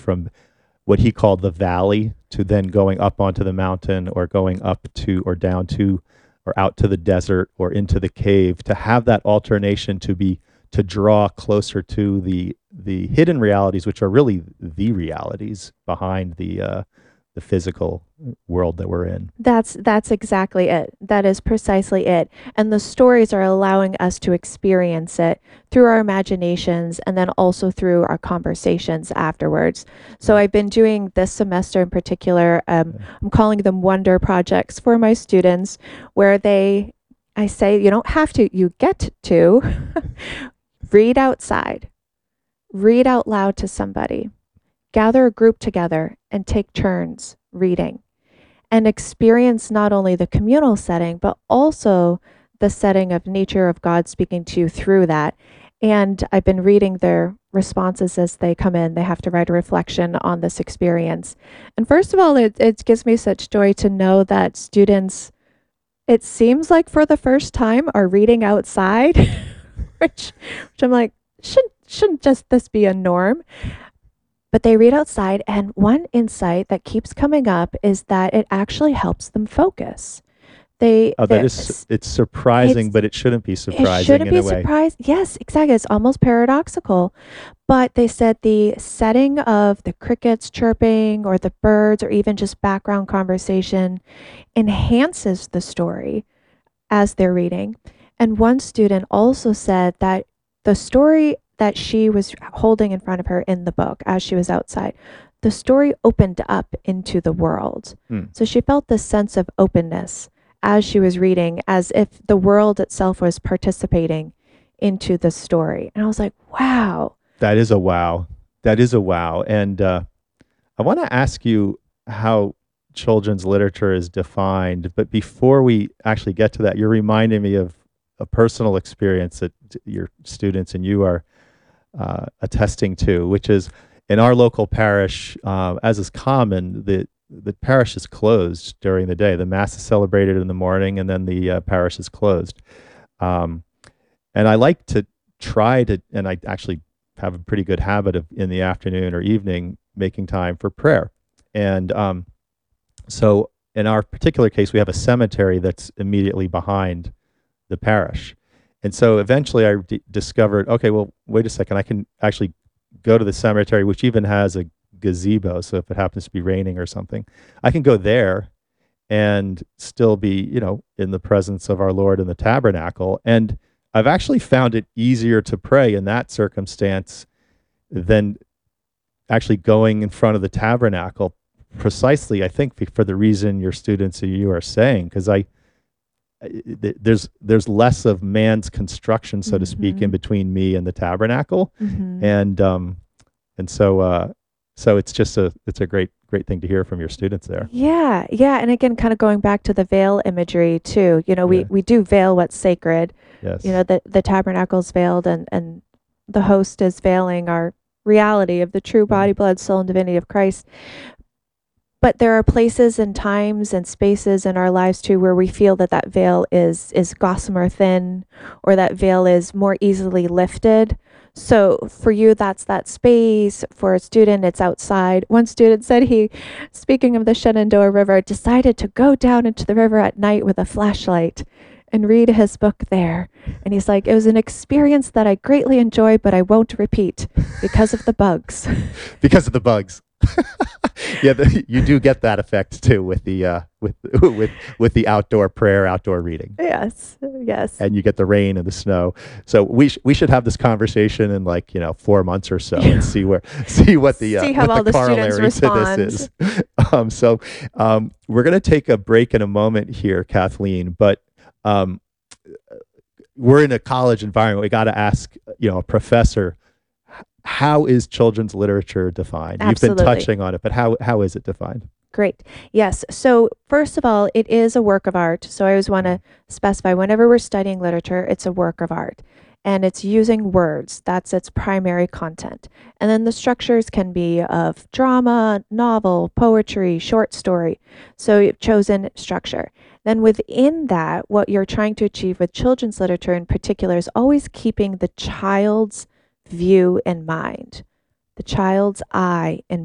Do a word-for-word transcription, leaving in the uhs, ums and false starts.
from what he called the valley to then going up onto the mountain or going up to or down to or out to the desert or into the cave, to have that alternation to be to draw closer to the the hidden realities, which are really the realities behind the uh, the physical world that we're in. That's that's exactly it. That is precisely it. And the stories are allowing us to experience it through our imaginations and then also through our conversations afterwards. So Yeah. I've been doing this semester in particular, um, Yeah. I'm calling them wonder projects for my students, where they, I say, you don't have to, you get to read outside, read out loud to somebody, gather a group together and take turns reading and experience not only the communal setting, but also the setting of nature of God speaking to you through that. And I've been reading their responses as they come in. They have to write a reflection on this experience. And first of all, it, it gives me such joy to know that students, it seems like for the first time, are reading outside, which, which I'm like, should, shouldn't just this be a norm? But they read outside, and one insight that keeps coming up is that it actually helps them focus. They, Oh, that they're, is, it's surprising, it's, but it shouldn't be it surprising shouldn't in be a a way. surprise. Yes, exactly. It's almost paradoxical. But they said the setting of the crickets chirping or the birds or even just background conversation enhances the story as they're reading. And one student also said that the story that she was holding in front of her in the book as she was outside, the story opened up into the world. Hmm. So she felt this sense of openness as she was reading, as if the world itself was participating into the story. And I was like, wow. That is a wow. That is a wow. And uh, I want to ask you how children's literature is defined. But before we actually get to that, you're reminding me of a personal experience that your students and you are uh, attesting to, which is in our local parish, uh, as is common, the the parish is closed during the day. The mass is celebrated in the morning, and then the uh, parish is closed. Um, and I like to try to, and I actually have a pretty good habit of in the afternoon or evening making time for prayer. And um, so in our particular case, we have a cemetery that's immediately behind the parish. And so eventually I d- discovered, okay, well, wait a second, I can actually go to the cemetery, which even has a gazebo. So if it happens to be raining or something, I can go there and still be, you know, in the presence of our Lord in the tabernacle. And I've actually found it easier to pray in that circumstance than actually going in front of the tabernacle, precisely, I think, for the reason your students and you are saying, because I, there's there's less of man's construction, so to speak, in Mm-hmm. between me and the tabernacle, Mm-hmm. and um, and so uh, so it's just a it's a great great thing to hear from your students there. Yeah, yeah, and again, kind of going back to the veil imagery too. You know, we Yeah. we do veil what's sacred. You know, Yes. the the tabernacle's veiled, and and the host is veiling our reality of the true Yeah. body, blood, soul, and divinity of Christ. But there are places and times and spaces in our lives too where we feel that that veil is is gossamer thin, or that veil is more easily lifted. So for you, that's that space. For a student, it's outside. One student said he, speaking of the Shenandoah River, decided to go down into the river at night with a flashlight and read his book there. And he's like, it was an experience that I greatly enjoyed, but I won't repeat because of the bugs. Because of the bugs. Yeah, the, you do get that effect too with the uh, with with with the outdoor prayer, outdoor reading, Yes, yes. and you get the rain and the snow. So we sh- we should have this conversation in like you know four months or so and see where see what the uh, See how what the all the students corollary to this is. Um, so um, we're going to take a break in a moment here, Kathleen, but um, we're in a college environment. We got to ask you know a professor, how is children's literature defined? You've been Absolutely. touching on it, but how how is it defined? Great. Yes. So, first of all, it is a work of art. So, I always want to specify whenever we're studying literature, it's a work of art and it's using words. That's its primary content. And then the structures can be of drama, novel, poetry, short story. So, you've chosen structure. Then, within that, what you're trying to achieve with children's literature in particular is always keeping the child's view in mind, the child's eye in